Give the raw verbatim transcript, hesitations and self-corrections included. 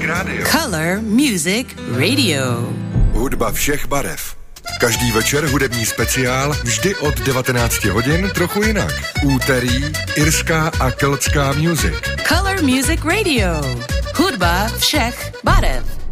Radio. Color Music Radio. Hudba všech barev. Každý večer hudební speciál, vždy od devatenáct hodin, trochu jinak. Úterý, irská a keltská music. Color Music Radio. Hudba všech barev.